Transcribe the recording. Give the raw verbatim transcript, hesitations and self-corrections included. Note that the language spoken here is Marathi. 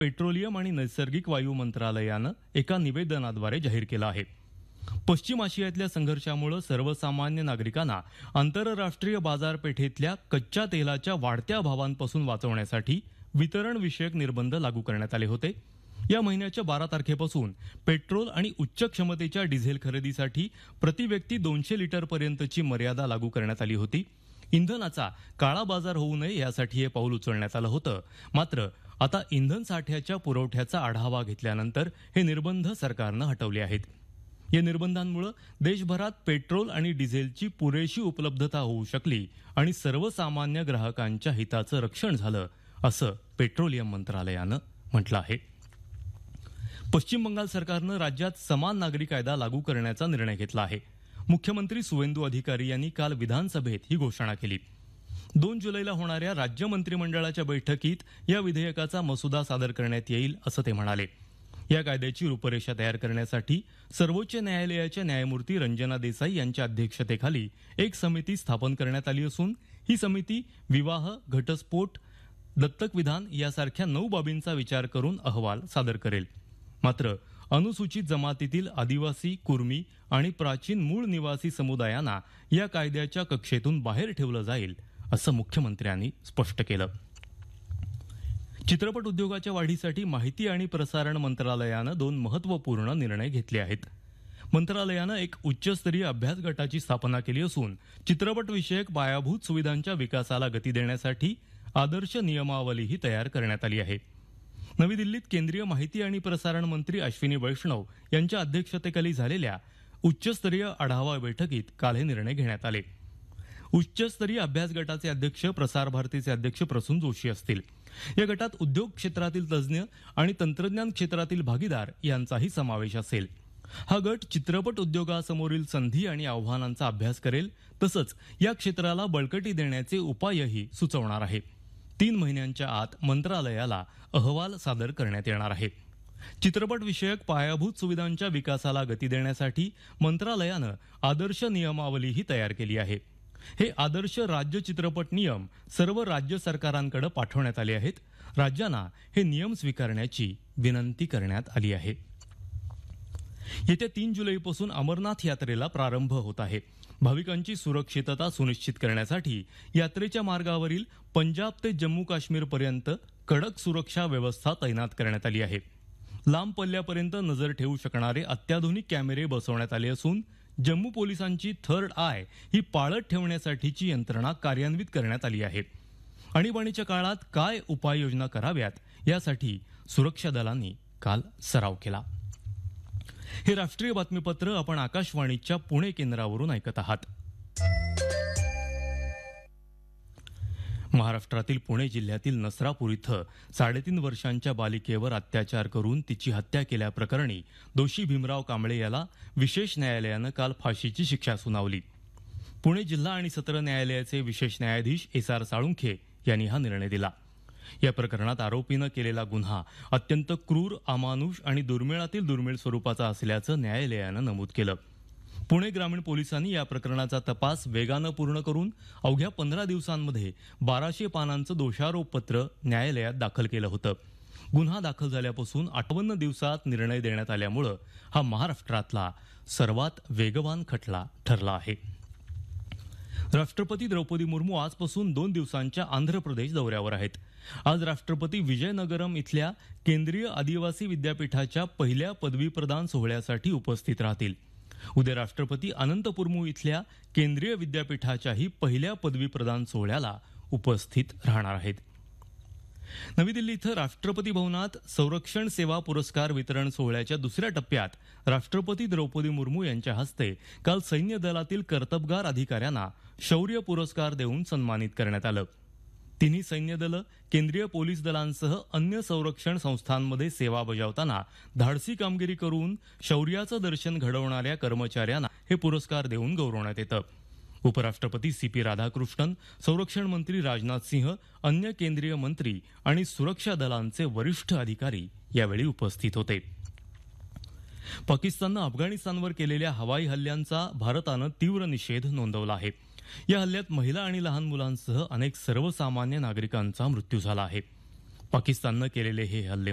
पेट्रोलियम आणि नैसर्गिक वायू मंत्रालयानं एका निवेदनाद्वारे जाहीर केलं आहे. पश्चिम आशियातल्या संघर्षामुळे सर्वसामान्य नागरिकांना आंतरराष्ट्रीय बाजारपेठेतल्या कच्च्या तेलाच्या वाढत्या भावांपासून वाचवण्यासाठी वितरण विषयक निर्बंध लागू करण्यात आले होते. या महिन्याच्या बारा तारखेपासून पेट्रोल आणि उच्च क्षमतेच्या डिझेल खरेदीसाठी प्रति व्यक्ती दोनशे लिटरपर्यंतची मर्यादा लागू करण्यात आली होती. इंधनाचा काळा बाजार होऊ नये यासाठी हे पाऊल उचलण्यात आलं होतं. मात्र आता इंधन साठ्याच्या पुरवठ्याचा आढावा घेतल्यानंतर हे निर्बंध सरकारनं हटवले आहेत. या निर्बंधांमुळे देशभरात पेट्रोल आणि डिझेलची पुरेशी उपलब्धता होऊ शकली आणि सर्वसामान्य ग्राहकांच्या हिताचं रक्षण झालं, असं पेट्रोलियम मंत्रालयानं म्हटलं आहे. पश्चिम बंगाल सरकारनं राज्यात समान नागरी कायदा लागू करण्याचा निर्णय घेतला आहे. मुख्यमंत्री सुवेंदू अधिकारी यांनी काल विधानसभेत ही घोषणा केली. दोन जुलैला होणाऱ्या राज्य मंत्रिमंडळाच्या बैठकीत या विधेयकाचा मसुदा सादर करण्यात येईल, असं ते म्हणाले. या कायद्याची रूपरेषा तयार करण्यासाठी सर्वोच्च न्यायालयाच्या न्यायमूर्ती रंजना देसाई यांच्या अध्यक्षतेखाली एक समिती स्थापन करण्यात आली असून ही समिती विवाह, घटस्फोट, दत्तक विधान यासारख्या नऊ बाबींचा विचार करून अहवाल सादर करेल. मात्र अनुसूचित जमातीतील आदिवासी, कुर्मी आणि प्राचीन मूळ निवासी समुदायांना या कायद्याच्या कक्षेतून बाहेर ठेवलं जाईल, असं मुख्यमंत्र्यांनी स्पष्ट केलं. चित्रपट उद्योगाच्या वाढीसाठी माहिती आणि प्रसारण मंत्रालयानं दोन महत्वपूर्ण निर्णय घेतले आहेत. मंत्रालयानं एक उच्चस्तरीय अभ्यास गटाची स्थापना केली असून चित्रपट विषयक पायाभूत सुविधांच्या विकासाला गती देण्यासाठी आदर्श नियमावलीही तयार करण्यात आली आहे. नवी दिल्लीत केंद्रीय माहिती आणि प्रसारण मंत्री अश्विनी वैष्णव यांच्या अध्यक्षतेखाली झालेल्या उच्चस्तरीय आढावा बैठकीत काल हे निर्णय घेण्यात आले. उच्चस्तरीय अभ्यास गटाचे अध्यक्ष प्रसार भारतीचे अध्यक्ष प्रसून जोशी असतील. या गटात उद्योग क्षेत्रातील तज्ज्ञ आणि तंत्रज्ञान क्षेत्रातील भागीदार यांचाही समावेश असेल. हा गट चित्रपट उद्योगासमोरील संधी आणि आव्हानांचा अभ्यास करेल, तसंच या क्षेत्राला बळकटी देण्याचे उपायही सुचवणार आहे. तीन महिन्यांच्या आत मंत्रालयाला अहवाल सादर करण्यात येणार आहे. चित्रपट विषयक पायाभूत सुविधांच्या विकासाला गती देण्यासाठी मंत्रालयानं आदर्श नियमावलीही तयार केली आहे. हे आदर्श राज्य चित्रपट नियम सर्व राज्य सरकारांकडे पाठवण्यात आले आहेत. राज्यांना हे नियम स्वीकारण्याची विनंती करण्यात आली आहे. येत्या तीन जुलैपासून अमरनाथ यात्रेला प्रारंभ होत आहे. भाविकांची सुरक्षितता सुनिश्चित करण्यासाठी यात्रेच्या मार्गावरील पंजाब ते जम्मू काश्मीरपर्यंत कडक सुरक्षा व्यवस्था तैनात करण्यात आली आहे. लांब पल्ल्यापर्यंत नजर ठेवू शकणारे अत्याधुनिक कॅमेरे बसवण्यात आले असून जम्मू पोलिसांची थर्ड आय ही पाळत ठेवण्यासाठीची यंत्रणा कार्यान्वित करण्यात आली आहे. आणीबाणीच्या काळात काय उपाययोजना कराव्यात यासाठी सुरक्षा दलांनी काल सराव केला. हे राष्ट्रीय बातमीपत्र आपण आकाशवाणीच्या पुणे केंद्रावरून ऐकत आहात. महाराष्ट्रातील पुणे जिल्ह्यातील नसरापूर इथं साडेतीन वर्षांच्या बालिकेवर अत्याचार करून तिची हत्या केल्याप्रकरणी दोषी भीमराव कांबळे याला विशेष न्यायालयानं काल फाशीची शिक्षा सुनावली. पुणे जिल्हा आणि सत्र न्यायालयाचे विशेष न्यायाधीश एस आर साळुंखे यांनी हा निर्णय दिला. या प्रकरणात आरोपीनं केलेला गुन्हा अत्यंत क्रूर, अमानुष आणि दुर्मिळातील दुर्मिळ स्वरूपाचा असल्याचं न्यायालयानं नमूद केलं. पुणे ग्रामीण पोलिसांनी या प्रकरणाचा तपास वेगानं पूर्ण करून अवघ्या पंधरा दिवसांमध्ये बाराशे पानांचं दोषारोपपत्र न्यायालयात दाखल केलं होतं. गुन्हा दाखल झाल्यापासून अठ्ठावन्न दिवसात निर्णय देण्यात आल्यामुळं हा महाराष्ट्रातला सर्वात वेगवान खटला ठरला आहे. राष्ट्रपती द्रौपदी मुर्मू आजपासून दोन दिवसांच्या आंध्र प्रदेश दौऱ्यावर आहेत. आज राष्ट्रपती विजयनगरम इथल्या केंद्रीय आदिवासी विद्यापीठाच्या पहिल्या पदवीप्रदान सोहळ्यासाठी उपस्थित राहतील. उद्या राष्ट्रपती अनंतपुरमू इथल्या केंद्रीय विद्यापीठाच्याही पहिल्या पदवीप्रदान सोहळ्याला उपस्थित राहणार आहेत. नवी दिल्ली इथं राष्ट्रपती भवनात संरक्षण सेवा पुरस्कार वितरण सोहळ्याच्या दुसऱ्या टप्प्यात राष्ट्रपती द्रौपदी मुर्मू यांच्या हस्ते काल सैन्य दलातील कर्तबगार अधिकाऱ्यांना शौर्य पुरस्कार देऊन सन्मानित करण्यात आलं. तिन्ही सैन्य दलं, केंद्रीय पोलीस दलांसह अन्य संरक्षण संस्थांमध्ये सेवा बजावताना धाडसी कामगिरी करून शौर्याचं दर्शन घडवणाऱ्या कर्मचाऱ्यांना हे पुरस्कार देऊन गौरवण्यात येतं. उपराष्ट्रपती सी पी राधाकृष्णन, संरक्षण मंत्री राजनाथ सिंह, अन्य केंद्रीय मंत्री आणि सुरक्षा दलांचे वरिष्ठ अधिकारी यावेळी उपस्थित होते. पाकिस्ताननं अफगाणिस्तानवर केलेल्या हवाई हल्ल्यांचा भारतानं तीव्र निषेध नोंदवला आहे. या हल्ल्यात महिला आणि लहान मुलांसह अनेक सर्वसामान्य नागरिकांचा मृत्यू झाला आहे. पाकिस्ताननं केलेले हे हल्ले